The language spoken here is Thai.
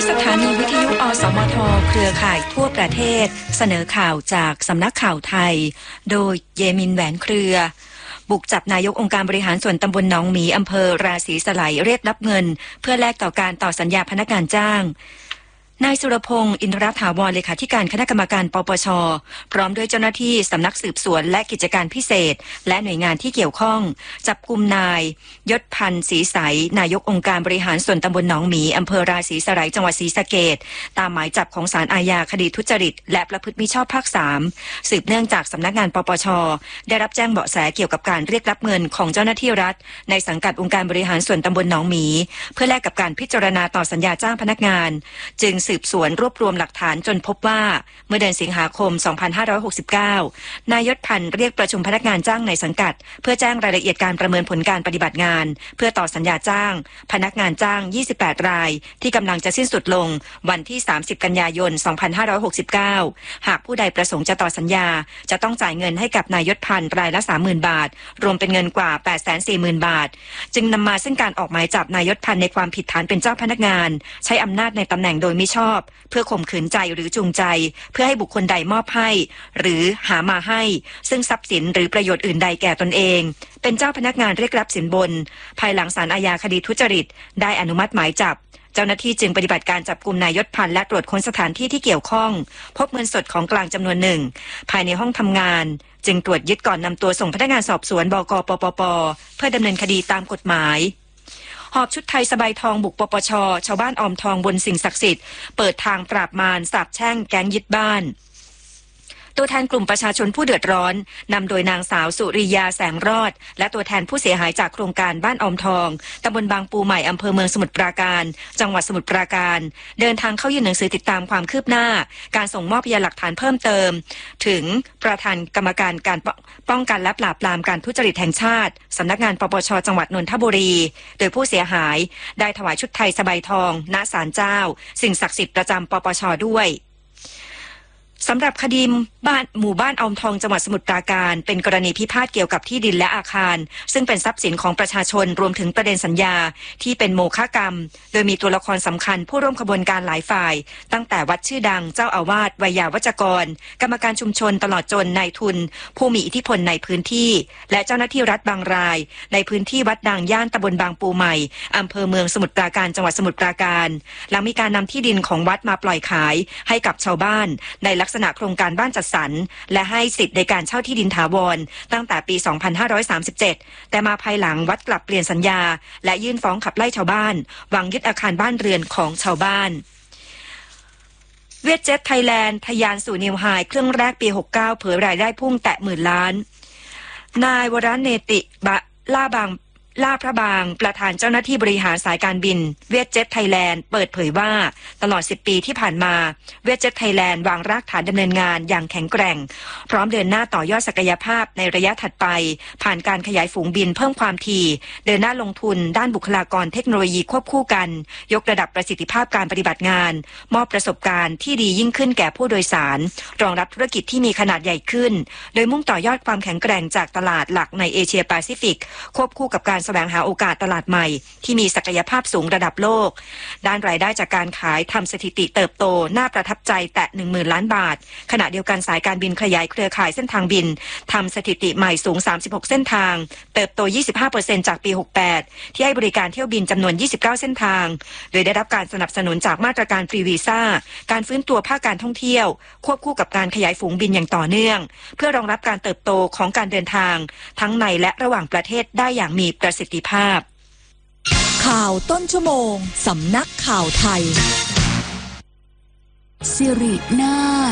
สถานีวิทยุอสมทเครือข่ายทั่วประเทศเสนอข่าวจากสำนักข่าวไทยโดยเยมินแหวนเครือบุกจับนายกองค์การบริหารส่วนตำบลหนองหมีอำเภอราศีสไลยเรียกรับเงินเพื่อแลกต่อการต่อสัญญาพนักงานจ้างนายสุรพงษ์อินทรถาวรเลขาธิการคณะกรรมการปปช.พร้อมด้วยเจ้าหน้าที่สำนักสืบสวนและกิจการพิเศษและหน่วยงานที่เกี่ยวข้องจับกุมนายยศพันธ์ศรีใสนายกองค์การบริหารส่วนตำบลหนองหมีอำเภอราศีสไลยจังหวัดศรีสะเกษตามหมายจับของศาลอาญาคดีทุจริตและประพฤติมิชอบภาค3สืบเนื่องจากสำนักงานปปช.ได้รับแจ้งเบาะแสเกี่ยวกับการเรียกรับเงินของเจ้าหน้าที่รัฐในสังกัดองค์การบริหารส่วนตำบลหนองหมีเพื่อแลกกับการพิจารณาต่อสัญญาจ้างพนักงานจึงสืบสวนรวบรวมหลักฐานจนพบว่าเมื่อเดือนสิงหาคม 2569 นายยศพันธ์เรียกประชุมพนักงานจ้างในสังกัดเพื่อแจ้งรายละเอียดการประเมินผลการปฏิบัติงานเพื่อต่อสัญญาจ้างพนักงานจ้าง 28 รายที่กำลังจะสิ้นสุดลงวันที่ 30 กันยายน 2569 หากผู้ใดประสงค์จะต่อสัญญาจะต้องจ่ายเงินให้กับนายยศพันธ์รายละ 30,000 บาทรวมเป็นเงินกว่า 840,000 บาทจึงนำมาซึ่งการออกหมายจับนายยศพันธ์ในความผิดฐานเป็นเจ้าพนักงานใช้อำนาจในตำแหน่งโดยมิชอบเพื่อข่มขืนใจหรือจูงใจเพื่อให้บุคคลใดมอบให้หรือหามาให้ซึ่งทรัพย์สินหรือประโยชน์อื่นใดแก่ตนเองเป็นเจ้าพนักงานเรียกรับสินบนภายหลังศาลอาญาคดีทุจริตได้อนุมัติหมายจับเจ้าหน้าที่จึงปฏิบัติการจับกุมนายยศพันธ์และตรวจค้นสถานที่ที่เกี่ยวข้องพบเงินสดของกลางจำนวนหนึ่งภายในห้องทำงานจึงตรวจยึดก่อนนำตัวส่งพนักงานสอบสวนบก.ปปป.เพื่อดำเนินคดีตามกฎหมายหอบชุดไทยสบายทองบุกปปช.ชาวบ้านออมทองบนสิ่งศักดิ์สิทธิ์เปิดทางปราบมารสาปแช่งแก๊งยึดบ้านตัวแทนกลุ่มประชาชนผู้เดือดร้อนนำโดยนางสาวสุริยาแสงรอดและตัวแทนผู้เสียหายจากโครงการบ้านออมทองตำบลบางปูใหม่อำเภอเมืองสมุทรปราการจังหวัดสมุทรปราการเดินทางเข้ายื่นหนังสือติดตามความคืบหน้าการส่งมอบพยานหลักฐานเพิ่มเติมถึงประธานกรรมการการป้องกันและปราบปรามการทุจริตแห่งชาติสำนักงานปปช.จังหวัดนนทบุรีโดยผู้เสียหายได้ถวายชุดไทยสบายทองณศาลเจ้าสิ่งศักดิ์สิทธิ์ประจำปปช.ด้วยสำหรับคดีหมู่บ้านออมทองจังหวัดสมุทรปราการเป็นกรณีพิพาทเกี่ยวกับที่ดินและอาคารซึ่งเป็นทรัพย์สินของประชาชนรวมถึงประเด็นสัญญาที่เป็นโมฆะกรรมโดยมีตัวละครสำคัญผู้ร่วมขบวนการหลายฝ่ายตั้งแต่วัดชื่อดังเจ้าอาวาสไวยาวัจกรกรรมการชุมชนตลอดจนนายทุนผู้มีอิทธิพลในพื้นที่และเจ้าหน้าที่รัฐบางรายในพื้นที่วัดดังย่านตำบลบางปูใหม่อำเภอเมืองสมุทรปราการจังหวัดสมุทรปราการหลังมีการนำที่ดินของวัดมาปล่อยขายให้กับชาวบ้านในลักษณะโครงการบ้านจัดสรรและให้สิทธิ์ในการเช่าที่ดินถาวรตั้งแต่ปี 2537 แต่มาภายหลังวัดกลับเปลี่ยนสัญญาและยื่นฟ้องขับไล่ชาวบ้านหวังยึดอาคารบ้านเรือนของชาวบ้านเวียดเจ็ตไทยแลนด์ทะยานสู่นิวไฮเครื่องแรกปี 69 เผยรายได้พุ่งแตะหมื่นล้านนายวรเนติล่าพระบางประธานเจ้าหน้าที่บริหารสายการบินเวียดเจ็ตไทยแลนด์เปิดเผยว่าตลอด10ปีที่ผ่านมาเวียดเจ็ตไทยแลนด์วางรากฐานดำเนินงานอย่างแข็งแกร่งพร้อมเดินหน้าต่อยอดศักยภาพในระยะถัดไปผ่านการขยายฝูงบินเพิ่มความถี่เดินหน้าลงทุนด้านบุคลากรเทคโนโลยีควบคู่กันยกระดับประสิทธิภาพการปฏิบัติงานมอบประสบการณ์ที่ดียิ่งขึ้นแก่ผู้โดยสารรองรับธุรกิจที่มีขนาดใหญ่ขึ้นโดยมุ่งต่อยอดความแข็งแกร่งจากตลาดหลักในเอเชียแปซิฟิกควบคู่กับการแสวงหาโอกาสตลาดใหม่ที่มีศักยภาพสูงระดับโลกด้านรายได้จากการขายทำสถิติเติบโตน่าประทับใจแตะ 10,000 ล้านบาทขณะเดียวกันสายการบินขยายเครือข่ายเส้นทางบินทำสถิติใหม่สูง36เส้นทางเติบโต 25% จากปี 68 ที่ให้บริการเที่ยวบินจำนวน29เส้นทางโดยได้รับการสนับสนุนจากมาตรการฟรีวีซ่าการฟื้นตัวภาคการท่องเที่ยวควบคู่กับการขยายฝูงบินอย่างต่อเนื่องเพื่อรองรับการเติบโตของการเดินทางทั้งในและระหว่างประเทศได้อย่างมีประสิทธิภาพข่าวต้นชั่วโมงสำนักข่าวไทยสิรินาถ